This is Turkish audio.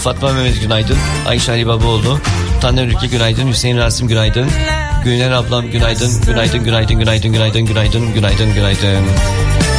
Fatma Mehmet günaydın. Ayşe Ali Babaoğlu. Taner Ülke günaydın. Hüseyin Rasim günaydın. Güner ablam günaydın. Günaydın.